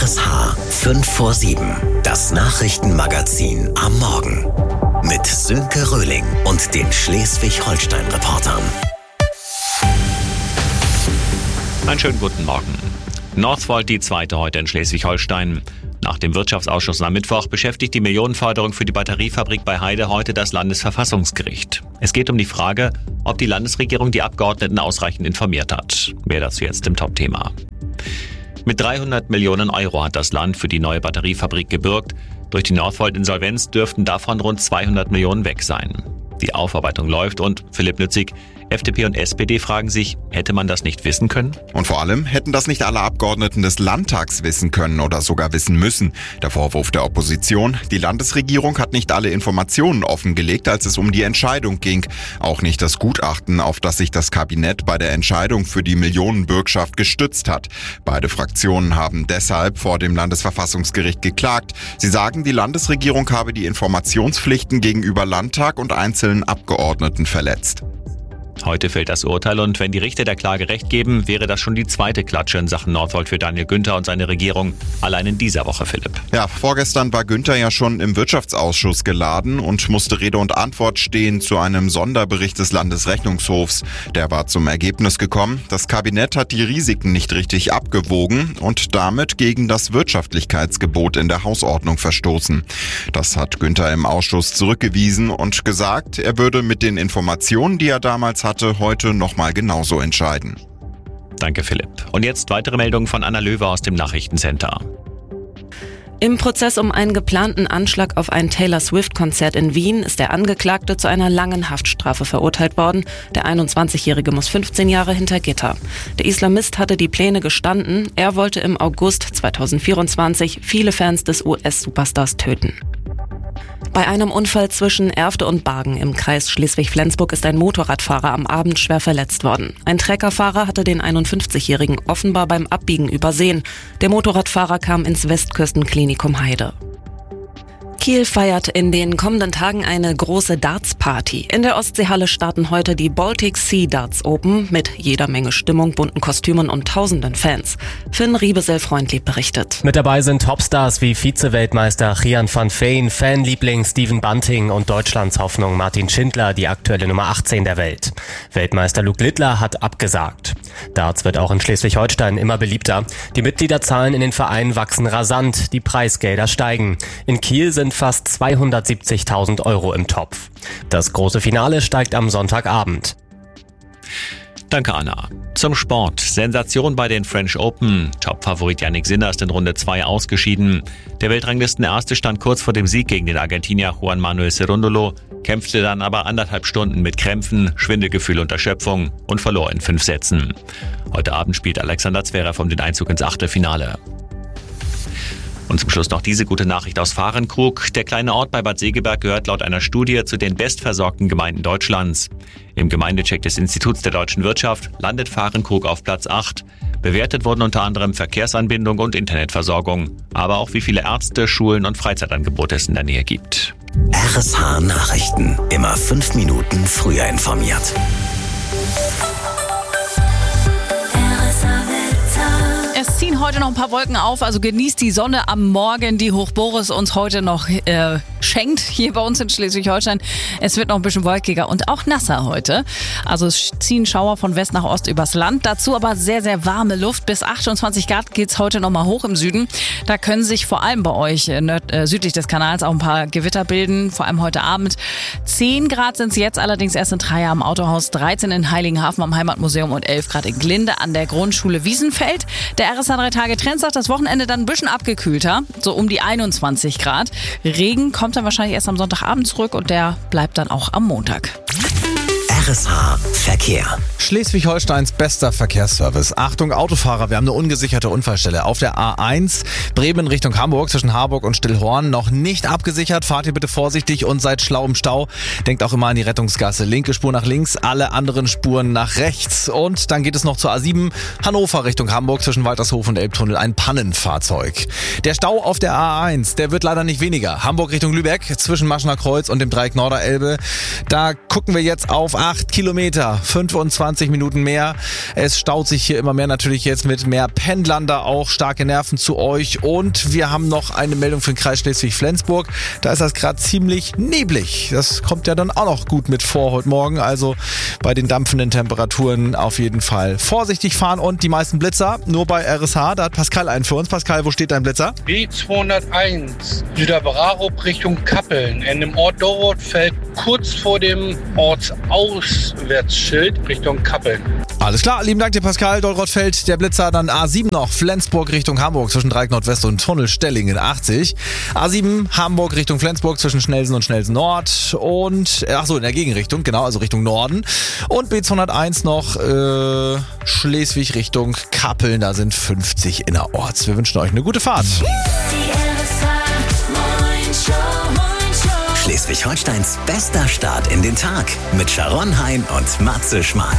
RSH 5 vor 7, das Nachrichtenmagazin am Morgen. Mit Sönke Röhling und den Schleswig-Holstein-Reportern. Einen schönen guten Morgen. Northvolt die zweite heute in Schleswig-Holstein. Nach dem Wirtschaftsausschuss am Mittwoch beschäftigt die Millionenförderung für die Batteriefabrik bei Heide heute das Landesverfassungsgericht. Es geht um die Frage, ob die Landesregierung die Abgeordneten ausreichend informiert hat. Mehr dazu jetzt im Top-Thema. Mit 300 Millionen Euro hat das Land für die neue Batteriefabrik gebürgt. Durch die Northvolt-Insolvenz dürften davon rund 200 Millionen weg sein. Die Aufarbeitung läuft und Philipp Nützig, FDP und SPD fragen sich, hätte man das nicht wissen können? Und vor allem hätten das nicht alle Abgeordneten des Landtags wissen können oder sogar wissen müssen. Der Vorwurf der Opposition, die Landesregierung hat nicht alle Informationen offengelegt, als es um die Entscheidung ging. Auch nicht das Gutachten, auf das sich das Kabinett bei der Entscheidung für die Millionenbürgschaft gestützt hat. Beide Fraktionen haben deshalb vor dem Landesverfassungsgericht geklagt. Sie sagen, die Landesregierung habe die Informationspflichten gegenüber Landtag und einzelnen Abgeordneten verletzt. Heute fällt das Urteil und wenn die Richter der Klage Recht geben, wäre das schon die zweite Klatsche in Sachen Northvolt für Daniel Günther und seine Regierung. Allein in dieser Woche, Philipp. Ja, vorgestern war Günther ja schon im Wirtschaftsausschuss geladen und musste Rede und Antwort stehen zu einem Sonderbericht des Landesrechnungshofs. Der war zum Ergebnis gekommen, das Kabinett hat die Risiken nicht richtig abgewogen und damit gegen das Wirtschaftlichkeitsgebot in der Hausordnung verstoßen. Das hat Günther im Ausschuss zurückgewiesen und gesagt, er würde mit den Informationen, die er damals hatte, heute nochmal genauso entscheiden. Danke, Philipp. Und jetzt weitere Meldungen von Anna Löwe aus dem Nachrichtencenter. Im Prozess um einen geplanten Anschlag auf ein Taylor Swift-Konzert in Wien ist der Angeklagte zu einer langen Haftstrafe verurteilt worden. Der 21-Jährige muss 15 Jahre hinter Gitter. Der Islamist hatte die Pläne gestanden. Er wollte im August 2024 viele Fans des US-Superstars töten. Bei einem Unfall zwischen Erfde und Bargen im Kreis Schleswig-Flensburg ist ein Motorradfahrer am Abend schwer verletzt worden. Ein Treckerfahrer hatte den 51-Jährigen offenbar beim Abbiegen übersehen. Der Motorradfahrer kam ins Westküstenklinikum Heide. Kiel feiert in den kommenden Tagen eine große Darts-Party. In der Ostseehalle starten heute die Baltic Sea Darts Open mit jeder Menge Stimmung, bunten Kostümen und tausenden Fans. Finn Riebesel-Freundlieb berichtet. Mit dabei sind Topstars wie Vize-Weltmeister Gian van Veen, Fanliebling Steven Bunting und Deutschlands Hoffnung Martin Schindler, die aktuelle Nummer 18 der Welt. Weltmeister Luke Littler hat abgesagt. Darts wird auch in Schleswig-Holstein immer beliebter. Die Mitgliederzahlen in den Vereinen wachsen rasant, die Preisgelder steigen. In Kiel sind fast 270.000 Euro im Topf. Das große Finale steigt am Sonntagabend. Danke, Anna. Zum Sport. Sensation bei den French Open. Topfavorit Jannik Sinner ist in Runde 2 ausgeschieden. Der Weltranglistenerste stand kurz vor dem Sieg gegen den Argentinier Juan Manuel Cerúndolo, kämpfte dann aber 1,5 Stunden mit Krämpfen, Schwindelgefühl und Erschöpfung und verlor in 5 Sätzen. Heute Abend spielt Alexander Zverev um den Einzug ins Achtelfinale. Und zum Schluss noch diese gute Nachricht aus Fahrenkrug. Der kleine Ort bei Bad Segeberg gehört laut einer Studie zu den bestversorgten Gemeinden Deutschlands. Im Gemeindecheck des Instituts der deutschen Wirtschaft landet Fahrenkrug auf Platz 8. Bewertet wurden unter anderem Verkehrsanbindung und Internetversorgung, aber auch wie viele Ärzte, Schulen und Freizeitangebote es in der Nähe gibt. RSH Nachrichten. Immer 5 Minuten früher informiert. Es ziehen heute noch ein paar Wolken auf, also genießt die Sonne am Morgen, die Hoch Boris uns heute noch schenkt, hier bei uns in Schleswig-Holstein. Es wird noch ein bisschen wolkiger und auch nasser heute. Also es ziehen Schauer von West nach Ost übers Land. Dazu aber sehr, sehr warme Luft. Bis 28 Grad geht's heute noch mal hoch im Süden. Da können sich vor allem bei euch südlich des Kanals auch ein paar Gewitter bilden, vor allem heute Abend. 10 Grad sind es jetzt allerdings erst in Trier am Autohaus, 13 in Heiligenhafen am Heimatmuseum und 11 Grad in Glinde an der Grundschule Wiesenfeld. Der RSH 3 Tage Trend sagt, das Wochenende dann ein bisschen abgekühlter, so um die 21 Grad. Regen kommt dann wahrscheinlich erst am Sonntagabend zurück und der bleibt dann auch am Montag. RSH Verkehr. Schleswig-Holsteins bester Verkehrsservice. Achtung Autofahrer, wir haben eine ungesicherte Unfallstelle. Auf der A1 Bremen Richtung Hamburg zwischen Harburg und Stillhorn noch nicht abgesichert. Fahrt ihr bitte vorsichtig und seid schlau im Stau. Denkt auch immer an die Rettungsgasse. Linke Spur nach links, alle anderen Spuren nach rechts. Und dann geht es noch zur A7 Hannover Richtung Hamburg zwischen Waltershof und Elbtunnel. Ein Pannenfahrzeug. Der Stau auf der A1, der wird leider nicht weniger. Hamburg Richtung Lübeck zwischen Maschener Kreuz und dem Dreieck Norderelbe. Da gucken wir jetzt auf 8 8 Kilometer, 25 Minuten mehr. Es staut sich hier immer mehr, natürlich jetzt mit mehr Pendlern da auch. Starke Nerven zu euch. Und wir haben noch eine Meldung für den Kreis Schleswig-Flensburg. Da ist das gerade ziemlich neblig. Das kommt ja dann auch noch gut mit vor heute Morgen. Also bei den dampfenden Temperaturen auf jeden Fall vorsichtig fahren. Und die meisten Blitzer nur bei RSH. Da hat Pascal einen für uns. Pascal, wo steht dein Blitzer? B201, Süderbrarup Richtung Kappeln. In dem Ort Dorotfeld, kurz vor dem Ortsauswärtsschild Richtung Kappeln. Alles klar, lieben Dank dir Pascal. Dorotfeld, der Blitzer, dann A7 noch, Flensburg Richtung Hamburg zwischen Dreieck Nordwest und Tunnel Stellingen 80. A7 Hamburg Richtung Flensburg zwischen Schnelsen und Schnelsen Nord und, in der Gegenrichtung, genau, also Richtung Norden. Und B201 noch Schleswig Richtung Kappeln, da sind 50 innerorts. Wir wünschen euch eine gute Fahrt. Schleswig-Holsteins bester Start in den Tag mit Sharon Hein und Matze Schmark.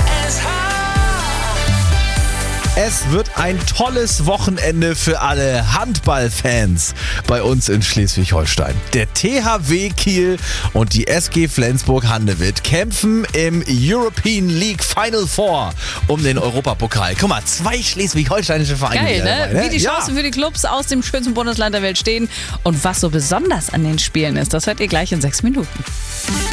Es wird ein tolles Wochenende für alle Handballfans bei uns in Schleswig-Holstein. Der THW Kiel und die SG Flensburg-Handewitt kämpfen im European League Final Four um den Europapokal. Guck mal, 2 schleswig-holsteinische Vereine. Geil, ne? Dabei, ne? Wie die Chancen für die Clubs aus dem schönsten Bundesland der Welt stehen und was so besonders an den Spielen ist, das hört ihr gleich in 6 Minuten.